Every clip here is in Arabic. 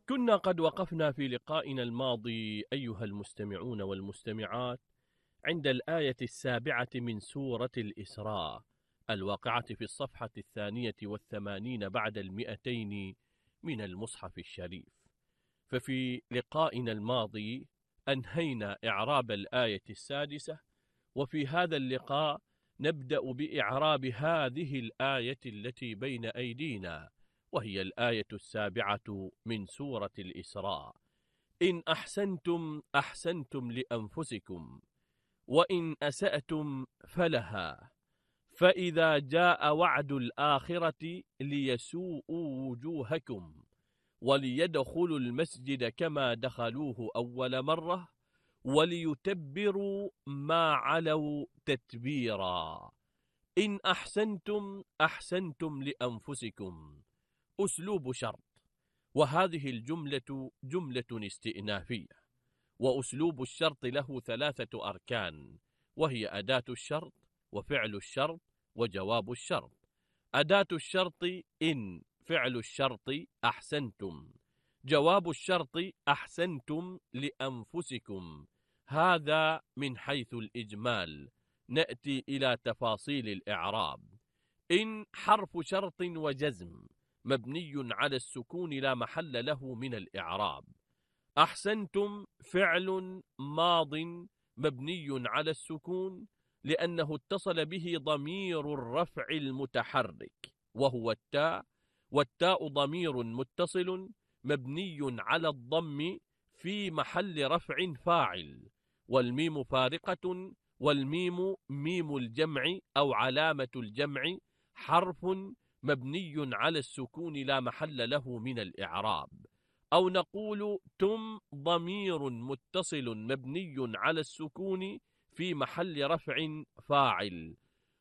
كنا قد وقفنا في لقائنا الماضي أيها المستمعون والمستمعات عند الآية 7 من سورة الإسراء الواقعة في الصفحة 82 بعد 200 من المصحف الشريف. ففي لقائنا الماضي أنهينا إعراب الآية 6، وفي هذا اللقاء نبدأ بإعراب هذه الآية التي بين أيدينا، وهي الآية 7 من سورة الإسراء: إن أحسنتم أحسنتم لأنفسكم وإن أسأتم فلها، فإذا جاء وعد الآخرة ليسوءوا وجوهكم وليدخلوا المسجد كما دخلوه أول مرة وليتبروا ما علوا تتبيرا. إن أحسنتم أحسنتم لأنفسكم، أسلوب شرط، وهذه الجملة جملة استئنافية، وأسلوب الشرط له 3 أركان، وهي أداة الشرط وفعل الشرط وجواب الشرط. أداة الشرط إن، فعل الشرط أحسنتم، جواب الشرط أحسنتم لأنفسكم. هذا من حيث الإجمال. نأتي إلى تفاصيل الإعراب. إن حرف شرط وجزم مبني على السكون لا محل له من الإعراب. أحسنتم فعل ماض مبني على السكون لأنه اتصل به ضمير الرفع المتحرك وهو التاء، والتاء ضمير متصل مبني على الضم في محل رفع فاعل، والميم فارقة، والميم ميم الجمع أو علامة الجمع، حرف مبني على السكون لا محل له من الإعراب. أو نقول تم ضمير متصل مبني على السكون في محل رفع فاعل،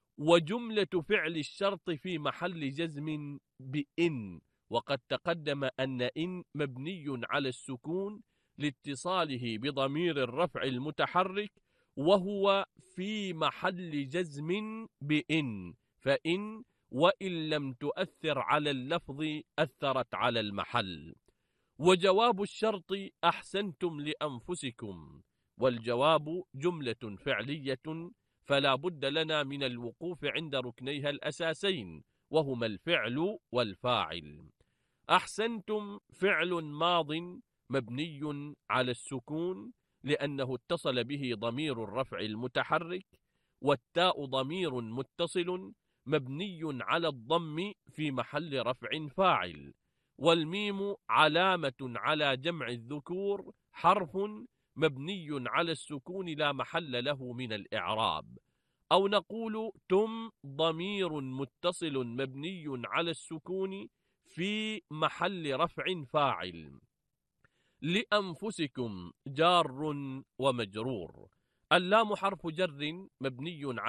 وجملة فعل الشرط في محل جزم بإن، وقد تقدم أن إن مبني على السكون لاتصاله بضمير الرفع المتحرك وهو في محل جزم بإن، فإن وإن لم تؤثر على اللفظ أثرت على المحل. وجواب الشرط أحسنتم لأنفسكم، والجواب جملة فعلية فلا بد لنا من الوقوف عند ركنيها الأساسين وهما الفعل والفاعل. أحسنتم فعل ماض مبني على السكون لأنه اتصل به ضمير الرفع المتحرك، والتاء ضمير متصل مبني على الضم في محل رفع فاعل، والميم علامة على جمع الذكور، حرف مبني على السكون لا محل له من الإعراب. أو نقول تم ضمير متصل مبني على السكون في محل رفع فاعل. لأنفسكم جار ومجرور. اللام حرف جر مبني